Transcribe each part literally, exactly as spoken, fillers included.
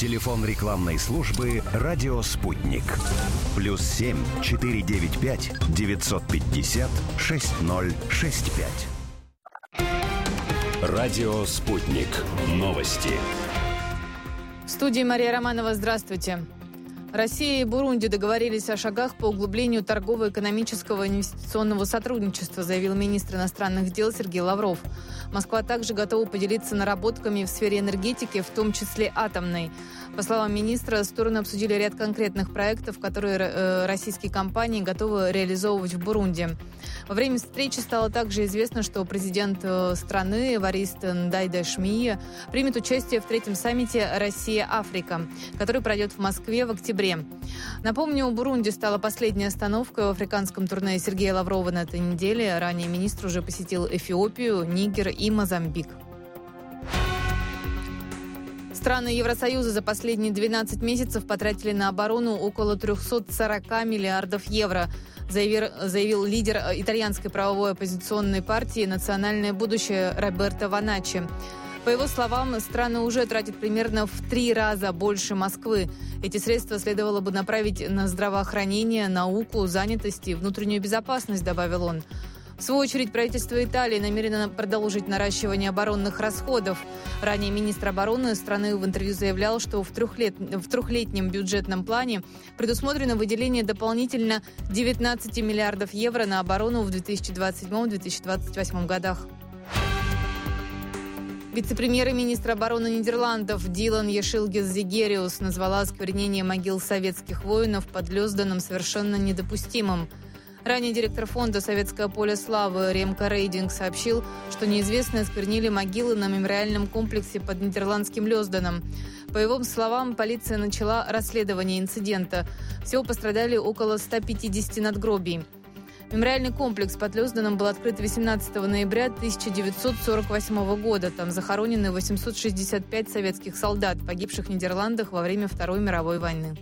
Телефон рекламной службы «Радио Спутник». Плюс семь четыре девять пять девятьсот пятьдесят шесть ноль шесть пять. «Радио Спутник». Новости. В студии Мария Романова. Здравствуйте. Россия и Бурунди договорились о шагах по углублению торгово-экономического и инвестиционного сотрудничества, заявил министр иностранных дел Сергей Лавров. Москва также готова поделиться наработками в сфере энергетики, в том числе атомной. По словам министра, стороны обсудили ряд конкретных проектов, которые э, российские компании готовы реализовывать в Бурунди. Во время встречи стало также известно, что президент э, страны Эварист Ndayishimiye примет участие в третьем саммите «Россия-Африка», который пройдет в Москве в октябре. Напомню, Бурунди стала последней остановкой в африканском турне Сергея Лаврова на этой неделе. Ранее министр уже посетил Эфиопию, Нигер и Мозамбик. Страны Евросоюза за последние двенадцать месяцев потратили на оборону около триста сорок миллиардов евро, заявил, заявил лидер итальянской правовой оппозиционной партии «Национальное будущее» Роберто Ваначчи. По его словам, страны уже тратят примерно в три раза больше Москвы. Эти средства следовало бы направить на здравоохранение, науку, занятость и внутреннюю безопасность, добавил он. В свою очередь, правительство Италии намерено продолжить наращивание оборонных расходов. Ранее министр обороны страны в интервью заявлял, что в, трехлет... в трехлетнем бюджетном плане предусмотрено выделение дополнительно девятнадцать миллиардов евро на оборону в две тысячи двадцать седьмом - две тысячи двадцать восьмом годах. Вице-премьер и министр обороны Нидерландов Дилан Ешилгес-Зигериус назвала осквернение могил советских воинов под Лёзданом совершенно недопустимым. Ранее директор фонда «Советское поле славы» Ремко Рейдинг сообщил, что неизвестные осквернили могилы на мемориальном комплексе под нидерландским Лёзданом. По его словам, полиция начала расследование инцидента. Всего пострадали около ста пятидесяти надгробий. Мемориальный комплекс под Лёзданом был открыт восемнадцатого ноября тысяча девятьсот сорок восьмого года. Там захоронены восемьсот шестьдесят пять советских солдат, погибших в Нидерландах во время Второй мировой войны.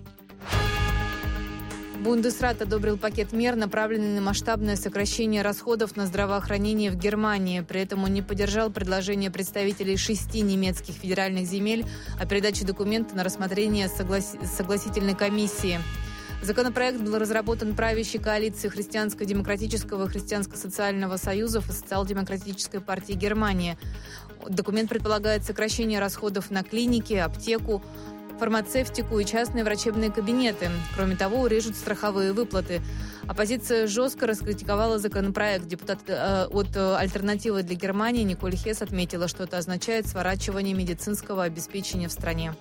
Бундесрат одобрил пакет мер, направленный на масштабное сокращение расходов на здравоохранение в Германии. При этом он не поддержал предложение представителей шести немецких федеральных земель о передаче документа на рассмотрение соглас- согласительной комиссии. Законопроект был разработан правящей коалицией Христианско-демократического и Христианско-социального союзов и Социал-демократической партии Германии. Документ предполагает сокращение расходов на клиники, аптеку, фармацевтику и частные врачебные кабинеты. Кроме того, урежут страховые выплаты. Оппозиция жестко раскритиковала законопроект. Депутат э, от «Альтернативы для Германии» Николь Хесс отметила, что это означает сворачивание медицинского обеспечения в стране.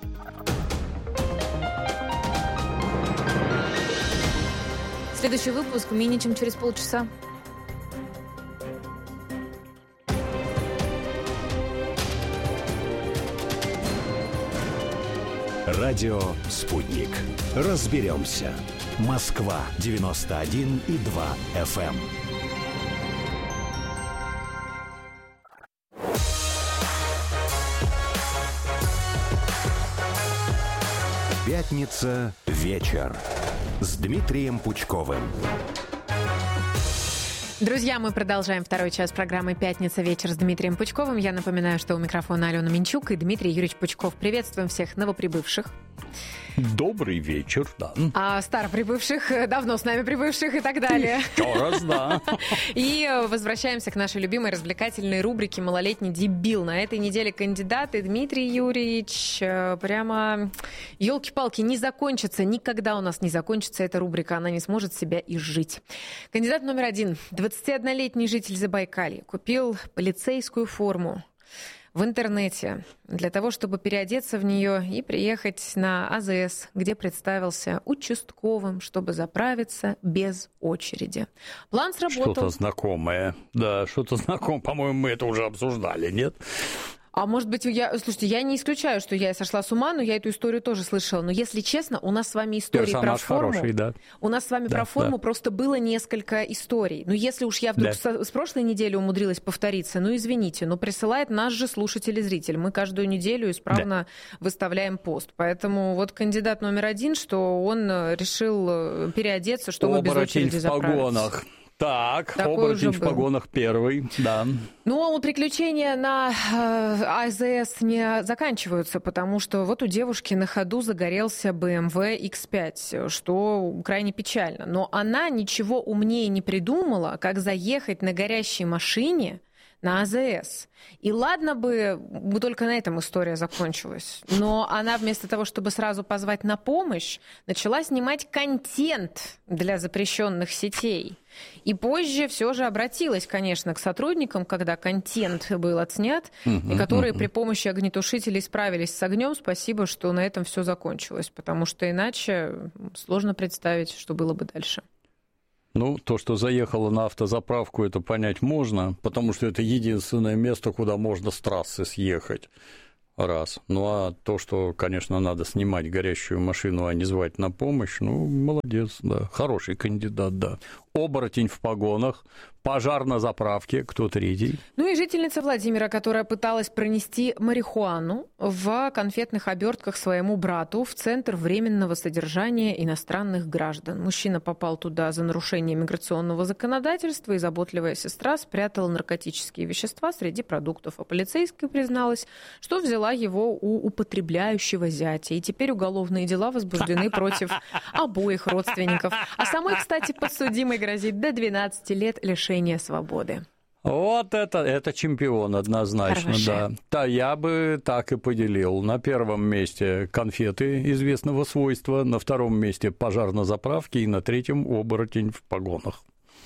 Следующий выпуск менее чем через полчаса. Радио «Спутник». Разберемся. Москва девяносто один и два эф эм. Пятница. Вечер. С Дмитрием Пучковым. Друзья, мы продолжаем второй час программы «Пятница. Вечер» с Дмитрием Пучковым. Я напоминаю, что у микрофона Алена Минчук и Дмитрий Юрьевич Пучков. Приветствуем всех новоприбывших. Добрый вечер, да. А староприбывших, давно с нами прибывших и так далее. Еще раз, да. И возвращаемся к нашей любимой развлекательной рубрике «Малолетний дебил». На этой неделе кандидаты Дмитрий Юрьевич, прямо елки-палки, не закончится, никогда у нас не закончится эта рубрика, она не сможет себя изжить. Кандидат номер один, двадцатиоднолетний житель Забайкалья, купил полицейскую форму в интернете для того, чтобы переодеться в нее и приехать на а зэ эс, где представился участковым, чтобы заправиться без очереди. План сработал. Что-то знакомое. Да, что-то знакомое. По-моему, мы это уже обсуждали, нет? А может быть, я... Слушайте, я не исключаю, что я сошла с ума, но я эту историю тоже слышала. Но если честно, у нас с вами истории Персонаж про форму... хороший, да. У нас с вами да, про форму да. просто было несколько историй. Но если уж я вдруг да. с, с прошлой недели умудрилась повториться, ну извините, но присылает наш же слушатель и зритель. Мы каждую неделю исправно да. выставляем пост. Поэтому вот кандидат номер один, что он решил переодеться, чтобы Оборотень без очереди в заправиться. погонах. Так, Такой оборотень уже в был. погонах первый, да. Но приключения на э, АЗС не заканчиваются, потому что вот у девушки на ходу загорелся бэ эм вэ икс пять, что крайне печально. Но она ничего умнее не придумала, как заехать на горящей машине на АЗС. И ладно бы, бы только на этом история закончилась. Но она вместо того, чтобы сразу позвать на помощь, начала снимать контент для запрещенных сетей. И позже все же обратилась, конечно, к сотрудникам, когда контент был отснят, Uh-huh, и которые uh-huh. при помощи огнетушителей справились с огнем. Спасибо, что на этом все закончилось, потому что иначе сложно представить, что было бы дальше. Ну, то, что заехала на автозаправку, это понять можно, потому что это единственное место, куда можно с трассы съехать. Раз. Ну, а то, что, конечно, надо снимать горящую машину, а не звать на помощь, ну, молодец, да. Хороший кандидат, да. Оборотень в погонах, пожар на заправке, кто третий? Ну и жительница Владимира, которая пыталась пронести марихуану в конфетных обертках своему брату в Центр временного содержания иностранных граждан. Мужчина попал туда за нарушение миграционного законодательства, и заботливая сестра спрятала наркотические вещества среди продуктов. А полицейская призналась, что взяла его у употребляющего зятя. И теперь уголовные дела возбуждены против обоих родственников. А самой, кстати, подсудимой грозит до двенадцати лет лишения свободы. Вот это, это чемпион однозначно, Хорошо. да. Да, я бы так и поделил. На первом месте конфеты известного свойства, на втором месте пожар на заправке и на третьем оборотень в погонах.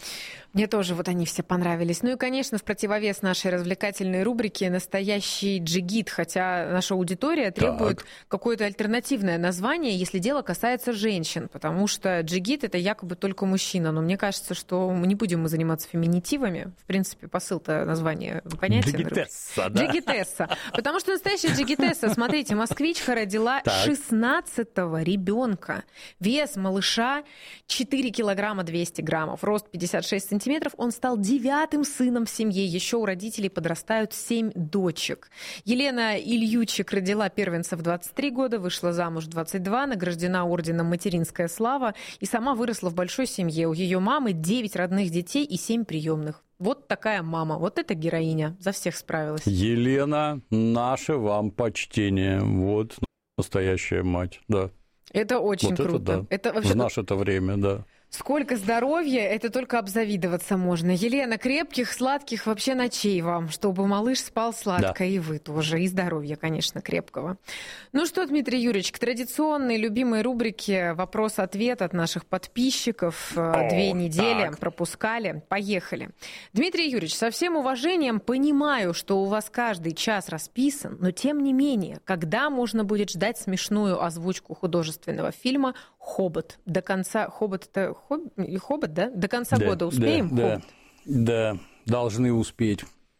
Мне тоже вот они все понравились. Ну и, конечно, в противовес нашей развлекательной рубрике настоящий джигит, хотя наша аудитория требует Так. какое-то альтернативное название, если дело касается женщин, потому что джигит — это якобы только мужчина. Но мне кажется, что мы не будем мы заниматься феминитивами. В принципе, посыл-то названия понятен. Джигитесса, да? Джигитесса. Потому что настоящая джигитесса, смотрите, москвичка родила Так. шестнадцатого ребенка. Вес малыша четыре килограмма двести граммов, рост пятьдесят шесть сантиметров. Он стал девятым сыном в семье. Еще у родителей подрастают семь дочек. Елена Ильючик родила первенца в двадцать три года, вышла замуж в двадцать два, награждена орденом «Материнская слава» и сама выросла в большой семье. У ее мамы девять родных детей и семь приемных. Вот такая мама, вот эта героиня, за всех справилась. Елена, наше вам почтение. Вот настоящая мать, да. Это очень Вот это круто. да. Это вообще... В наше-то время, да. Сколько здоровья, это только обзавидоваться можно. Елена, крепких, сладких вообще ночей вам, чтобы малыш спал сладко, да. И вы тоже. И здоровья, конечно, крепкого. Ну что, Дмитрий Юрьевич, к традиционной любимой рубрике «Вопрос-ответ» от наших подписчиков. О, Две недели так. пропускали. Поехали. Дмитрий Юрьевич, со всем уважением понимаю, что у вас каждый час расписан, но тем не менее, когда можно будет ждать смешную озвучку художественного фильма «Хоббит»? До конца «Хоббит» — это Хоб... Хоббит, да? До конца да, года успеем? Да, да, да, должны успеть.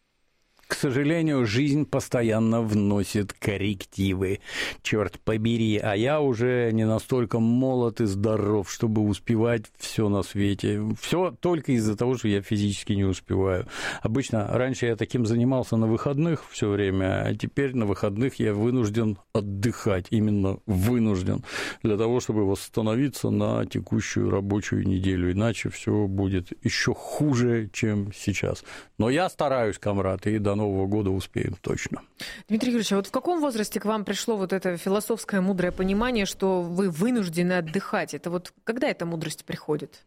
К сожалению, жизнь постоянно вносит коррективы. Черт побери, а я уже не настолько молод и здоров, чтобы успевать все на свете. Все только из-за того, что я физически не успеваю. Обычно раньше я таким занимался на выходных все время, а теперь на выходных я вынужден отдыхать, именно вынужден, для того, чтобы восстановиться на текущую рабочую неделю. Иначе все будет еще хуже, чем сейчас. Но я стараюсь, комрад, и до Нового года успеем точно. Дмитрий Юрьевич, а вот в каком возрасте к вам пришло вот это философское мудрое понимание, что вы вынуждены отдыхать? Это вот когда эта мудрость приходит?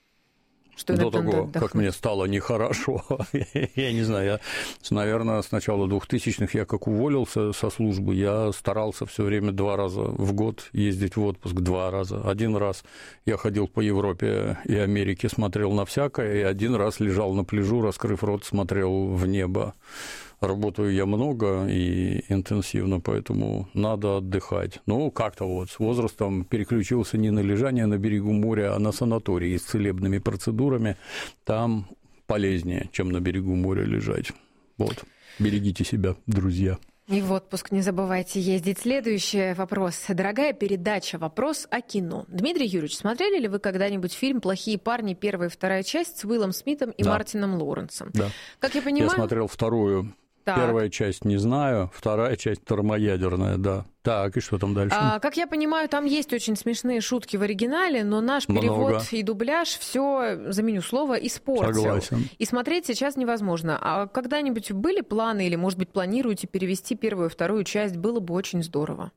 Что до того, как мне стало нехорошо. Я не знаю, я, наверное, с начала двухтысячных я как уволился со службы, я старался все время два раза в год ездить в отпуск, два раза. Один раз я ходил по Европе и Америке, смотрел на всякое, и один раз лежал на пляжу, раскрыв рот, смотрел в небо. Работаю я много и интенсивно, поэтому надо отдыхать. Ну, как-то вот с возрастом переключился не на лежание на берегу моря, а на санатории с целебными процедурами. Там полезнее, чем на берегу моря лежать. Вот. Берегите себя, друзья. И в отпуск не забывайте ездить. Следующий вопрос. Дорогая передача «Вопрос о кино». Дмитрий Юрьевич, смотрели ли вы когда-нибудь фильм «Плохие парни», первая и вторая часть с Уиллом Смитом и да. Мартином Лоуренсом? Да. Как я понимаю... Я смотрел вторую. Так. Первая часть не знаю, вторая часть термоядерная, да. Так, и что там дальше? А, как я понимаю, там есть очень смешные шутки в оригинале, но наш перевод Много. и дубляж все, заменю слово, испортил. Согласен. И смотреть сейчас невозможно. А когда-нибудь были планы или, может быть, планируете перевести первую и вторую часть? Было бы очень здорово.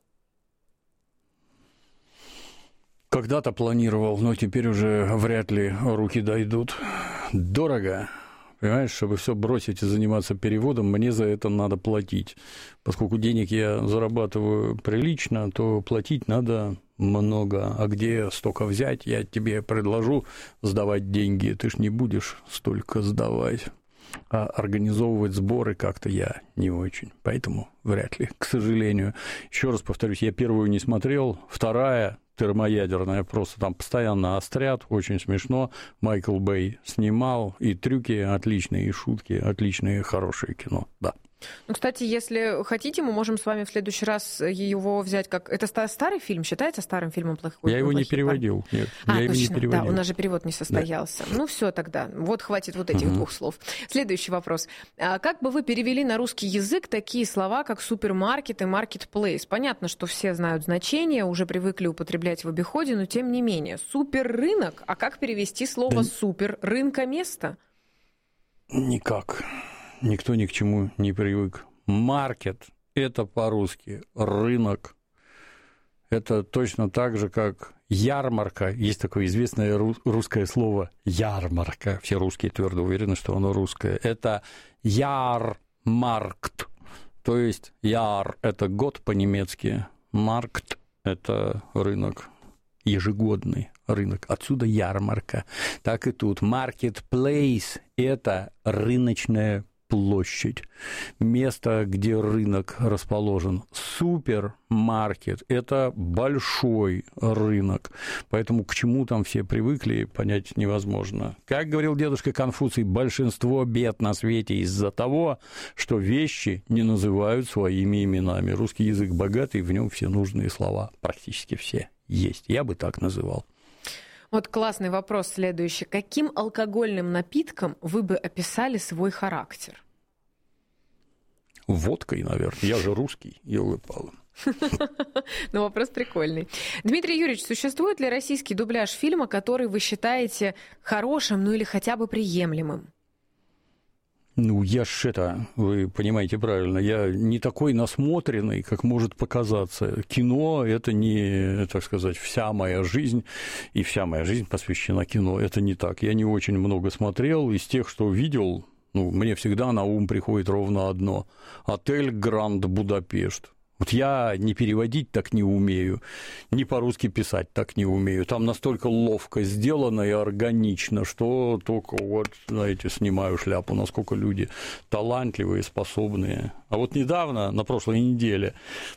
Когда-то планировал, но теперь уже вряд ли руки дойдут. Дорого. Понимаешь, чтобы все бросить и заниматься переводом, мне за это надо платить. Поскольку денег я зарабатываю прилично, то платить надо много. А где столько взять, я тебе предложу сдавать деньги. Ты ж не будешь столько сдавать. А организовывать сборы как-то я не очень. Поэтому вряд ли, к сожалению. Еще раз повторюсь, я первую не смотрел, вторая термоядерная, просто там постоянно острят, очень смешно. Майкл Бэй снимал, и трюки отличные, и шутки отличные, хорошее кино, да. Ну, кстати, если хотите, мы можем с вами в следующий раз его взять как... Это старый фильм, считается старым фильмом «Плохой»? Я его не переводил, нет, а, я его точно, не переводил. Да, у нас же перевод не состоялся. Да. Ну, все тогда, вот хватит вот этих угу. двух слов. Следующий вопрос. А как бы вы перевели на русский язык такие слова, как супермаркет и маркетплейс? Понятно, что все знают значение, уже привыкли употреблять в обиходе, но тем не менее. Суперрынок, а как перевести слово да... супер? Рынка-место? Никак. Никто ни к чему не привык. Маркет – это по-русски рынок. Это точно так же, как ярмарка. Есть такое известное русское слово «ярмарка». Все русские твердо уверены, что оно русское. Это ярмаркт. То есть яр – это год по-немецки, маркт – это рынок. Ежегодный рынок. Отсюда ярмарка. Так и тут. Marketplace – это рыночная площадь, место, где рынок расположен. Супермаркет – это большой рынок, поэтому к чему там все привыкли, понять невозможно. Как говорил дедушка Конфуций, большинство бед на свете из-за того, что вещи не называют своими именами. Русский язык богатый, в нем все нужные слова, практически все есть. Я бы так называл. Вот классный вопрос следующий. Каким алкогольным напитком вы бы описали свой характер? Водкой, наверное. Я же русский, елы-палы. Ну, вопрос прикольный. Дмитрий Юрьевич, существует ли российский дубляж фильма, который вы считаете хорошим, ну или хотя бы приемлемым? Ну, я ж это, вы понимаете правильно, я не такой насмотренный, как может показаться. Кино – это не, так сказать, вся моя жизнь, и вся моя жизнь посвящена кино. Это не так. Я не очень много смотрел. Из тех, что видел, ну, мне всегда на ум приходит ровно одно – «Отель Гранд Будапешт». Вот я не переводить так не умею, ни по-русски писать так не умею. Там настолько ловко сделано и органично, что только вот, знаете, снимаю шляпу, насколько люди талантливые, способные. А вот недавно, на прошлой неделе,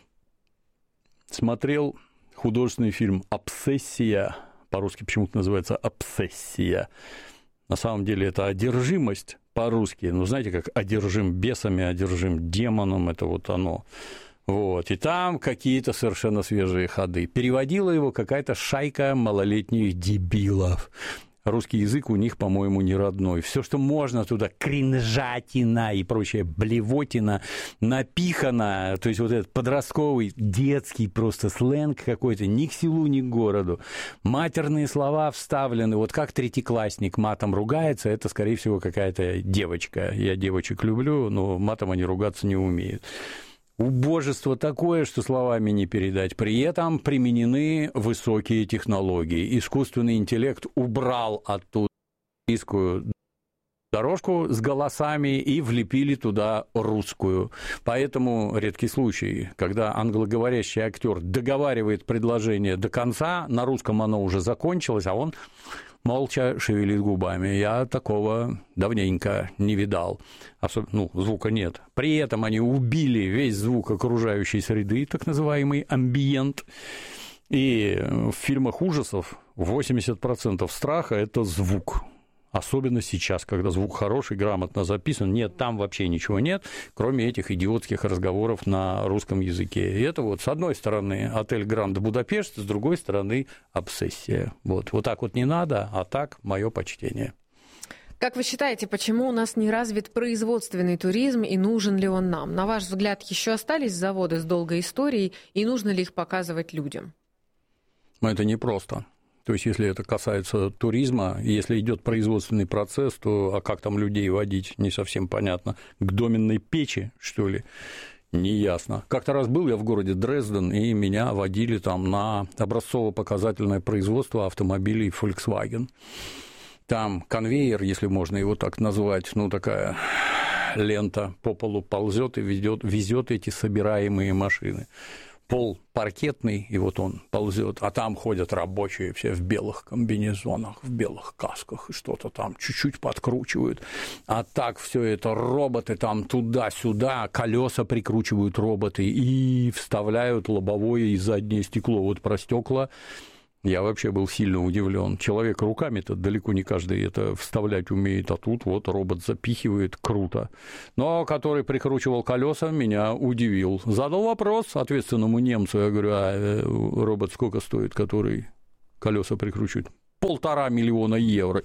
смотрел художественный фильм «Обсессия», по-русски почему-то называется «Обсессия». На самом деле это одержимость по-русски, ну, знаете, как одержим бесами, одержим демоном, это вот оно. Вот, и там какие-то совершенно свежие ходы. Переводила его какая-то шайка малолетних дебилов. Русский язык у них, по-моему, не родной. Все, что можно туда, кринжатина и прочая блевотина, напихано, то есть вот этот подростковый, детский просто сленг какой-то, ни к селу, ни к городу. Матерные слова вставлены, вот как третьеклассник матом ругается, это, скорее всего, какая-то девочка. Я девочек люблю, но матом они ругаться не умеют. Убожество такое, что словами не передать. При этом применены высокие технологии. Искусственный интеллект убрал оттуда английскую дорожку с голосами и влепили туда русскую. Поэтому редкий случай, когда англоговорящий актер договаривает предложение до конца, на русском оно уже закончилось, а он молча шевелит губами. Я такого давненько не видал. Особ... Ну, звука нет. При этом они убили весь звук окружающей среды, так называемый амбиент. И в фильмах ужасов восемьдесят процентов страха – это звук. Особенно сейчас, когда звук хороший, грамотно записан. Нет, там вообще ничего нет, кроме этих идиотских разговоров на русском языке. И это вот с одной стороны отель Гранд Будапешт, с другой стороны обсессия. Вот, вот так вот не надо, а так мое почтение. Как вы считаете, почему у нас не развит производственный туризм и нужен ли он нам? На ваш взгляд, еще остались заводы с долгой историей и нужно ли их показывать людям? Это непросто. То есть, если это касается туризма, если идет производственный процесс, то а как там людей водить, не совсем понятно. К доменной печи, что ли, неясно. Как-то раз был я в городе Дрезден, и меня водили там на образцово-показательное производство автомобилей Volkswagen. Там конвейер, если можно его так назвать, ну, такая лента по полу ползет и везет, везет эти собираемые машины. Пол паркетный, и вот он ползет, а там ходят рабочие все в белых комбинезонах, в белых касках, и что-то там чуть-чуть подкручивают. А так все это роботы там туда-сюда, колеса прикручивают роботы и вставляют лобовое и заднее стекло. Вот про стекла я вообще был сильно удивлен. Человек руками-то далеко не каждый это вставлять умеет, а тут вот робот запихивает, круто. Но который прикручивал колеса, меня удивил. Задал вопрос ответственному немцу, я говорю, а робот сколько стоит, который колеса прикручивает? Полтора миллиона евро.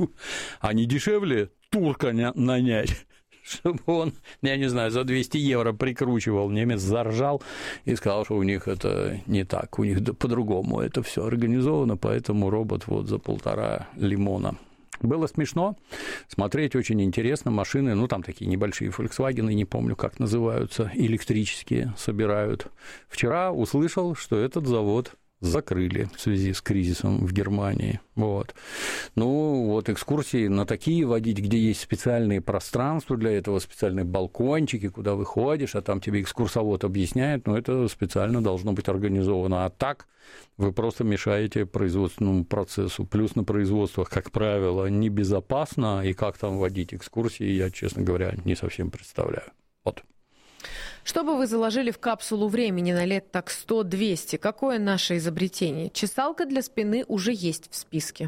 А не дешевле турка нанять? Чтобы он, я не знаю, за двести евро прикручивал. Немец заржал и сказал, что у них это не так, у них по-другому это все организовано, поэтому робот вот за полтора лимона. Было смешно, смотреть очень интересно, машины, ну, там такие небольшие Volkswagen, не помню, как называются, электрические собирают. Вчера услышал, что этот завод закрыли в связи с кризисом в Германии. Вот. Ну, вот экскурсии на такие водить, где есть специальные пространства для этого, специальные балкончики, куда выходишь, а там тебе экскурсовод объясняет, но это специально должно быть организовано. А так вы просто мешаете производственному процессу. Плюс на производствах, как правило, небезопасно, и как там водить экскурсии, я, честно говоря, не совсем представляю. Вот. Что бы вы заложили в капсулу времени на лет так сто-двести? Какое наше изобретение? Чесалка для спины уже есть в списке.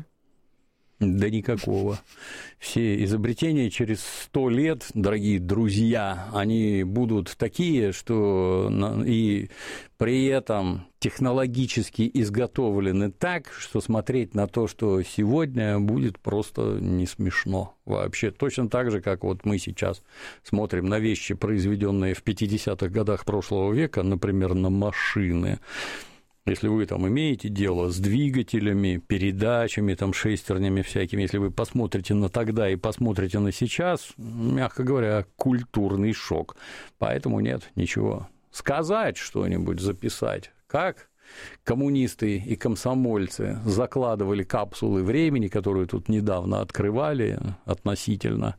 Да никакого. Все изобретения через сто лет, дорогие друзья, они будут такие, что и при этом технологически изготовлены так, что смотреть на то, что сегодня, будет просто не смешно вообще. Точно так же, как вот мы сейчас смотрим на вещи, произведенные в пятидесятых годах прошлого века, например, на машины. Если вы там имеете дело с двигателями, передачами, там, шестернями всякими, если вы посмотрите на тогда и посмотрите на сейчас, мягко говоря, культурный шок. Поэтому нет, ничего. Сказать что-нибудь, записать, как коммунисты и комсомольцы закладывали капсулы времени, которые тут недавно открывали относительно,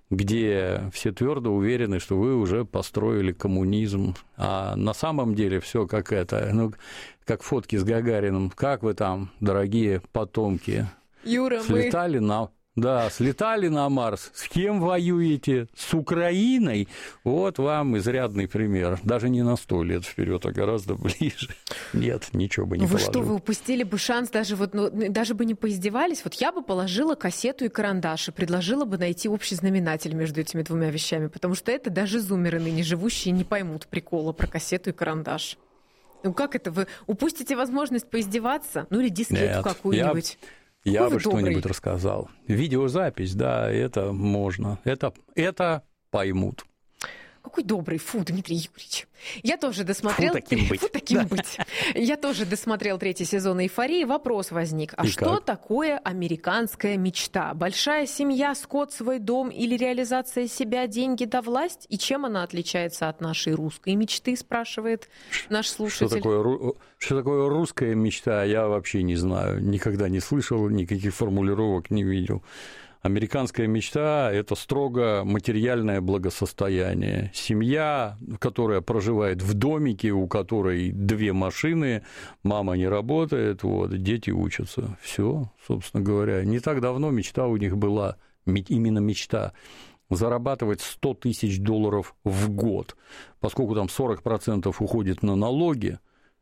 где все твердо уверены, что вы уже построили коммунизм, а на самом деле все как это, ну, как фотки с Гагариным, как вы там, дорогие потомки, Юра, слетали мы... на... Да, слетали на Марс. С кем воюете? С Украиной? Вот вам изрядный пример. Даже не на сто лет вперед, а гораздо ближе. Нет, ничего бы не вы положил. Вы что, вы упустили бы шанс, даже, вот, ну, даже бы не поиздевались? Вот я бы положила кассету и карандаш и предложила бы найти общий знаменатель между этими двумя вещами, потому что это даже зумеры ныне живущие не поймут прикола про кассету и карандаш. Ну как это? Вы упустите возможность поиздеваться? Ну или дискету Нет, какую-нибудь? Я... Я бы добрый. что-нибудь рассказал. Видеозапись, да, это можно. Это, это поймут. Какой добрый, фу, Дмитрий Юрьевич. Я тоже досмотрел... Фу, таким быть. Фу, таким да. быть. Я тоже досмотрел третий сезон «Эйфории». Вопрос возник. А И что как? такое американская мечта? Большая семья, скот, свой дом или реализация себя, деньги да власть? И чем она отличается от нашей русской мечты, спрашивает наш слушатель. Что такое, что такое русская мечта, я вообще не знаю. Никогда не слышал, никаких формулировок не видел. Американская мечта – это строго материальное благосостояние. Семья, которая проживает в домике, у которой две машины, мама не работает, вот, дети учатся. Все, собственно говоря. Не так давно мечта у них была, именно мечта, зарабатывать сто тысяч долларов в год. Поскольку там сорок процентов уходит на налоги,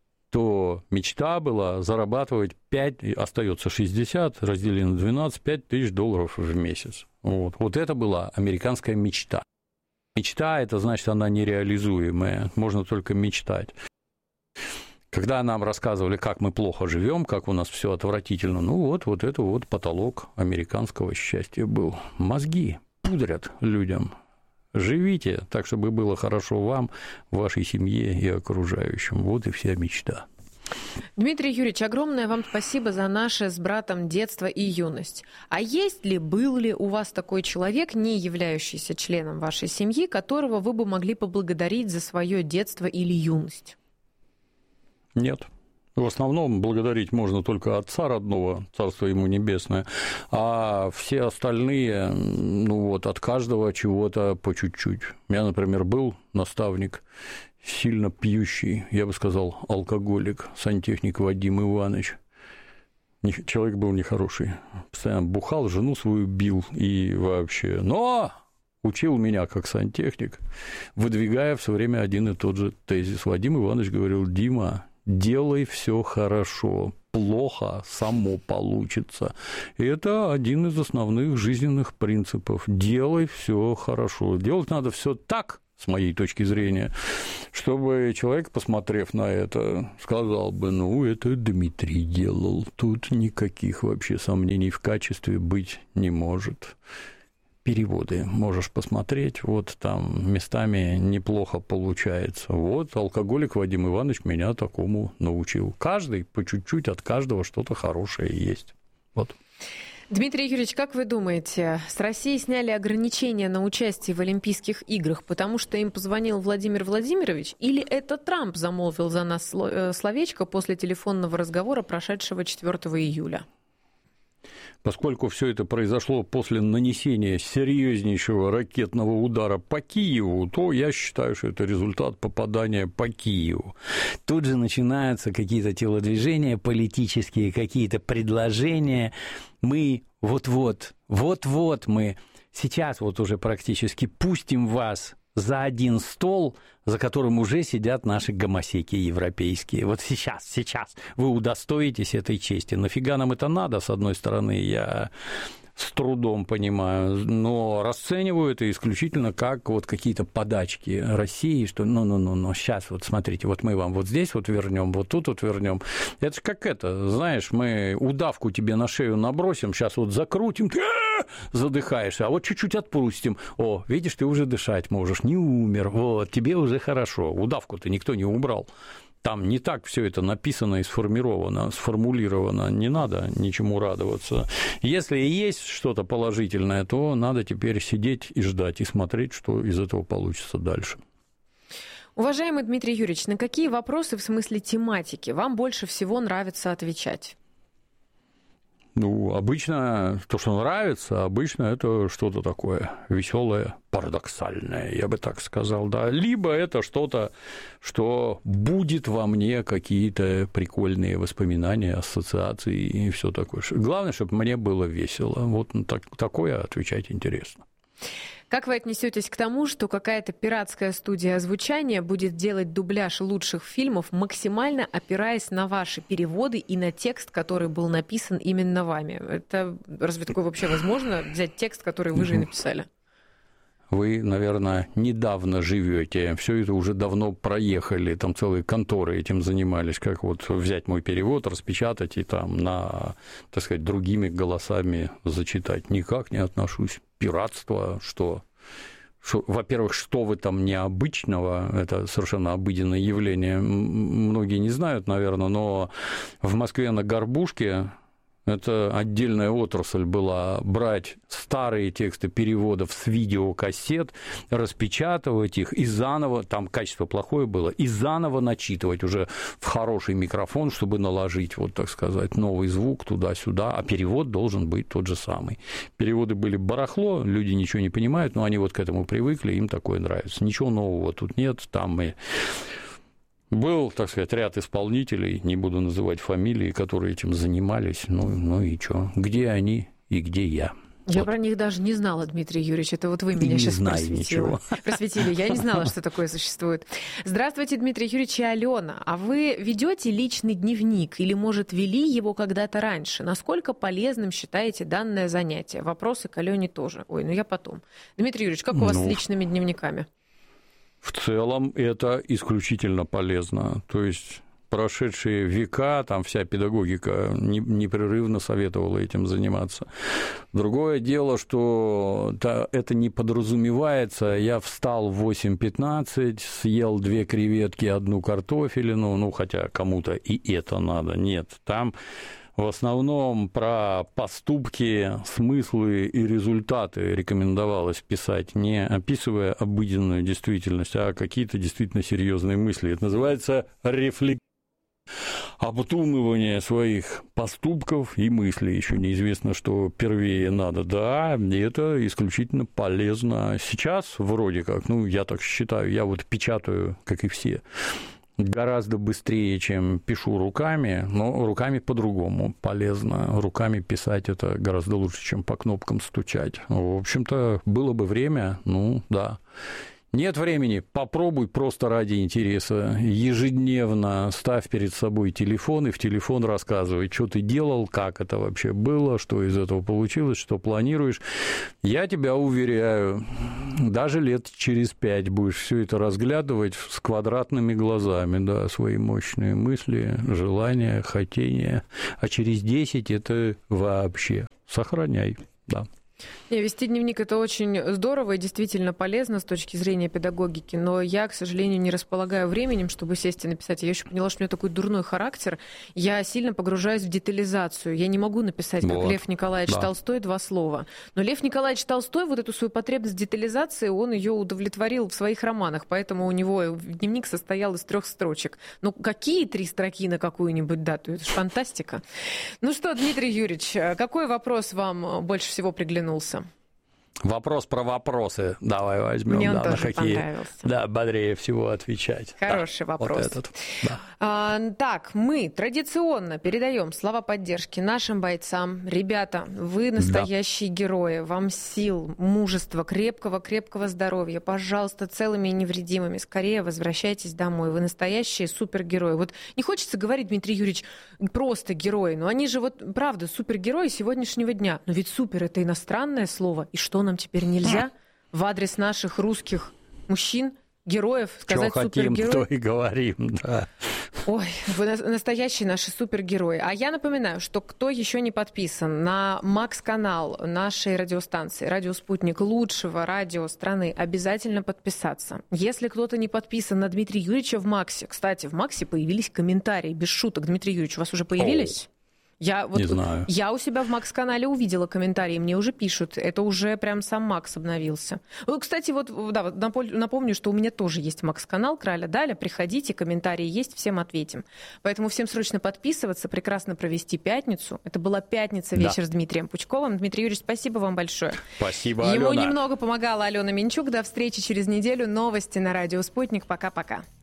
то мечта была зарабатывать пять, остается шестьдесят, разделено на двенадцать, пять тысяч долларов в месяц. Вот. вот это была американская мечта. Мечта – это значит, она нереализуемая, можно только мечтать. Когда нам рассказывали, как мы плохо живем, как у нас все отвратительно, ну вот, вот это вот потолок американского счастья был. Мозги пудрят людям. Живите так, чтобы было хорошо вам, вашей семье и окружающим. Вот и вся мечта. Дмитрий Юрьевич, огромное вам спасибо за наше с братом детство и юность. А есть ли, был ли у вас такой человек, не являющийся членом вашей семьи, которого вы бы могли поблагодарить за свое детство или юность? Нет. В основном благодарить можно только отца родного, царство ему небесное, а все остальные, ну вот, от каждого чего-то по чуть-чуть. У меня, например, был наставник, сильно пьющий, я бы сказал, алкоголик, сантехник Вадим Иванович. Человек был нехороший, постоянно бухал, жену свою бил и вообще. Но учил меня как сантехник, выдвигая все время один и тот же тезис. Вадим Иванович говорил: Дима, делай все хорошо, плохо само получится. И это один из основных жизненных принципов. Делай все хорошо. Делать надо все так, с моей точки зрения, чтобы человек, посмотрев на это, сказал бы: ну, это Дмитрий делал. Тут никаких вообще сомнений в качестве быть не может. Переводы можешь посмотреть, вот там местами неплохо получается. Вот алкоголик Вадим Иванович меня такому научил. Каждый по чуть-чуть, от каждого что-то хорошее есть. Вот. Дмитрий Юрьевич, как вы думаете, с России сняли ограничения на участие в Олимпийских играх, потому что им позвонил Владимир Владимирович, или это Трамп замолвил за нас словечко после телефонного разговора, прошедшего четвёртого июля? Поскольку все это произошло после нанесения серьезнейшего ракетного удара по Киеву, то я считаю, что это результат попадания по Киеву. Тут же начинаются какие-то телодвижения политические, какие-то предложения. Мы вот-вот, вот-вот мы сейчас вот уже практически пустим вас за один стол, за которым уже сидят наши гомосеки европейские. Вот сейчас, сейчас вы удостоитесь этой чести. Нафига нам это надо, с одной стороны, я с трудом понимаю, но расцениваю это исключительно как вот какие-то подачки России, что ну-ну-ну, сейчас вот смотрите, вот мы вам вот здесь вот вернем, вот тут вот вернем. Это же как это, знаешь, мы удавку тебе на шею набросим, сейчас вот закрутим, ты задыхаешься, а вот чуть-чуть отпустим. О, видишь, ты уже дышать можешь, не умер, вот, тебе уже хорошо. Удавку-то никто не убрал. Там не так все это написано и сформировано, сформулировано, не надо ничему радоваться. Если и есть что-то положительное, то надо теперь сидеть и ждать, и смотреть, что из этого получится дальше. Уважаемый Дмитрий Юрьевич, на какие вопросы в смысле тематики вам больше всего нравится отвечать? Ну, обычно то, что нравится, обычно это что-то такое веселое, парадоксальное, я бы так сказал, да. Либо это что-то, что будет во мне какие-то прикольные воспоминания, ассоциации и все такое. Главное, чтобы мне было весело. Вот так, такое отвечать интересно. Как вы отнесетесь к тому, что какая-то пиратская студия озвучания будет делать дубляж лучших фильмов, максимально опираясь на ваши переводы и на текст, который был написан именно вами? Это разве такое вообще возможно, взять текст, который вы же и написали? Вы, наверное, недавно живете, все это уже давно проехали, там целые конторы этим занимались, как вот взять мой перевод, распечатать и там на, так сказать, другими голосами зачитать. Никак не отношусь. Пиратство, что, что, во-первых, что в этом необычного, это совершенно обыденное явление, многие не знают, наверное, но в Москве на Горбушке это отдельная отрасль была, брать старые тексты переводов с видеокассет, распечатывать их и заново, там качество плохое было, и заново начитывать уже в хороший микрофон, чтобы наложить, вот так сказать, новый звук туда-сюда, а перевод должен быть тот же самый. Переводы были барахло, люди ничего не понимают, но они вот к этому привыкли, им такое нравится. Ничего нового тут нет, там мы... Был, так сказать, ряд исполнителей, не буду называть фамилии, которые этим занимались. Ну, ну и что? Где они и где я? Я вот. Про них даже не знала, Дмитрий Юрьевич. Это вот вы меня не сейчас просветили. просветили. Я не знала, что такое существует. Здравствуйте, Дмитрий Юрьевич и Алена. А вы ведете личный дневник или, может, вели его когда-то раньше? Насколько полезным считаете данное занятие? Вопросы к Алене тоже. Ой, ну я потом. Дмитрий Юрьевич, как у вас ну... с личными дневниками? В целом это исключительно полезно. То есть прошедшие века, там вся педагогика непрерывно советовала этим заниматься. Другое дело, что это не подразумевается. Я встал в восемь пятнадцать, съел две креветки, одну картофелину, ну, хотя кому-то и это надо. Нет, там в основном про поступки, смыслы и результаты рекомендовалось писать, не описывая обыденную действительность, а какие-то действительно серьезные мысли. Это называется рефлексия. Обдумывание своих поступков и мыслей. Еще неизвестно, что первее надо. Да, это исключительно полезно. Сейчас вроде как, ну, я так считаю, я вот печатаю, как и все, гораздо быстрее, чем пишу руками, но руками по-другому полезно. Руками писать это гораздо лучше, чем по кнопкам стучать. В общем-то, было бы время, ну, да. Нет времени, попробуй просто ради интереса. Ежедневно ставь перед собой телефон и в телефон рассказывай, что ты делал, как это вообще было, что из этого получилось, что планируешь. Я тебя уверяю, даже лет через пять будешь все это разглядывать с квадратными глазами, да, свои мощные мысли, желания, хотения. А через десять это вообще сохраняй, да. Не, вести дневник — это очень здорово и действительно полезно с точки зрения педагогики, но я, к сожалению, не располагаю временем, чтобы сесть и написать. Я еще поняла, что у меня такой дурной характер. Я сильно погружаюсь в детализацию. Я не могу написать, как вот. Лев Николаевич да. Толстой, два слова. Но Лев Николаевич Толстой вот эту свою потребность детализации, он ее удовлетворил в своих романах, поэтому у него дневник состоял из трех строчек. Ну, какие три строки на какую-нибудь дату? Это же фантастика. Ну что, Дмитрий Юрьевич, какой вопрос вам больше всего приглянулся? Вопрос про вопросы давай возьмем. Мне он да, тоже на какие, понравился. Да, бодрее всего отвечать. Хороший да, вопрос. Вот этот, да. а, так, мы традиционно передаем слова поддержки нашим бойцам. Ребята, вы настоящие да. герои. Вам сил, мужества, крепкого-крепкого здоровья. Пожалуйста, целыми и невредимыми. Скорее возвращайтесь домой. Вы настоящие супергерои. Вот не хочется говорить, Дмитрий Юрьевич, просто герои. Но они же вот, правда, супергерои сегодняшнего дня. Но ведь супер — это иностранное слово. И что нам теперь нельзя в адрес наших русских мужчин, героев, сказать супергерой? Что хотим, то и говорим, да. Ой, вы настоящие наши супергерои. А я напоминаю, что кто еще не подписан на Макс-канал нашей радиостанции «Радио Спутник», лучшего радио страны, обязательно подписаться. Если кто-то не подписан на Дмитрия Юрьевича в Максе, кстати, в Максе появились комментарии, без шуток. Дмитрий Юрьевич, у вас уже появились? О. Я, вот, не знаю. Я у себя в Макс-канале увидела комментарии, мне уже пишут. Это уже прям сам Макс обновился. Кстати, вот да, напомню, что у меня тоже есть Макс-канал Краля Даля. Приходите, комментарии есть, всем ответим. Поэтому всем срочно подписываться, прекрасно провести пятницу. Это была пятница, вечер да. с Дмитрием Пучковым. Дмитрий Юрьевич, спасибо вам большое. Спасибо, Ему Алена. немного помогала Алена Минчук. До встречи через неделю. Новости на Радио Спутник. Пока-пока.